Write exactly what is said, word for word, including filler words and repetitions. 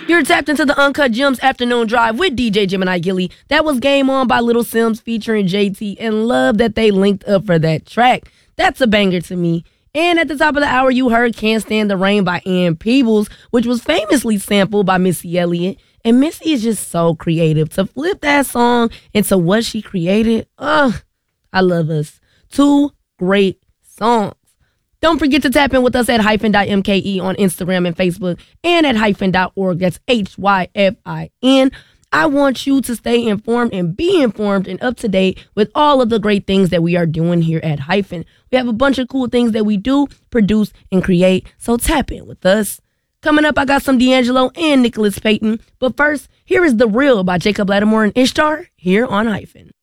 You're tapped into the Uncut Gems Afternoon Drive with D J Gemini Gilly. That was Game On by Little Sims featuring J T, and love that they linked up for that track. That's a banger to me. And at the top of the hour, you heard Can't Stand the Rain by Ann Peebles, which was famously sampled by Missy Elliott. And Missy is just so creative. To flip that song into what she created, ugh, I love us. Two great songs. Don't forget to tap in with us at hyphen dot M K E on Instagram and Facebook and at hyphen dot org. That's H Y F I N. I want you to stay informed and be informed and up to date with all of the great things that we are doing here at Hyphen. We have a bunch of cool things that we do, produce, and create, so tap in with us. Coming up, I got some D'Angelo and Nicholas Payton. But first, here is The Real by Jacob Lattimore and Ishtar here on Hyphen.